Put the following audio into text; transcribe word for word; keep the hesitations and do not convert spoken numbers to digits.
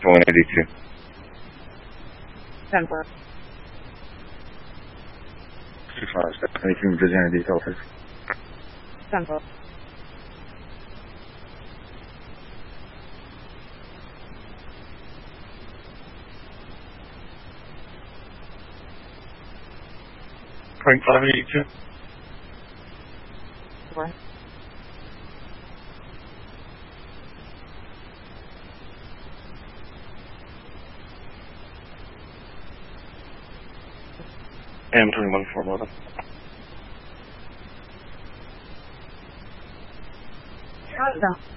one eighty-two. ten four. six five, anything Virginia detail, please? ten four. Point five eighty-two. Four. M twenty-one four model. No.